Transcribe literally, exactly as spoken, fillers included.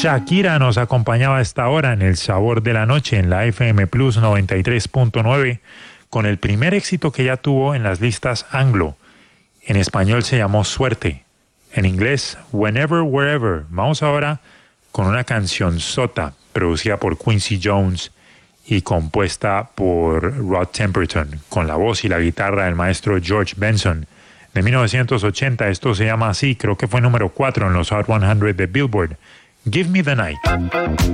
Shakira nos acompañaba a esta hora en El Sabor de la Noche en la F M Plus noventa y tres punto nueve con el primer éxito que ya tuvo en las listas anglo. En español se llamó Suerte. En inglés, Whenever, Wherever. Vamos ahora con una canción sota producida por Quincy Jones y compuesta por Rod Temperton, con la voz y la guitarra del maestro George Benson. De mil novecientos ochenta, esto se llama así, creo que fue número cuatro en los Hot cien de Billboard. Give Me the Night.